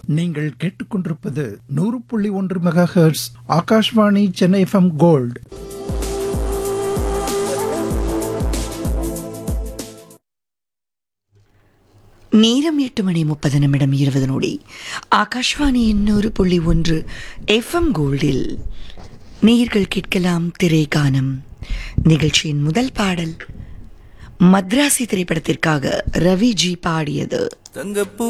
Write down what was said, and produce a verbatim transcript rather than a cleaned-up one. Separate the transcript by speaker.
Speaker 1: நீங்கள் கேட்டுக்கொண்டிருப்பது நூறு புள்ளி ஒன்று mega hertz Akashvani Chennai FM gold.
Speaker 2: நேரம் எட்டு மணி முப்பது நிமிடம் இருபது நொடி. ஆகாஷ்வாணியின் நூறு புள்ளி ஒன்று எஃப்எம் கோல்டில் நேயர்கள் கேட்கலாம் திரைகானம். நிகழ்ச்சியின் முதல் பாடல் மத்ராசி திரைப்படத்திற்காக ரவி ஜி பாடியது.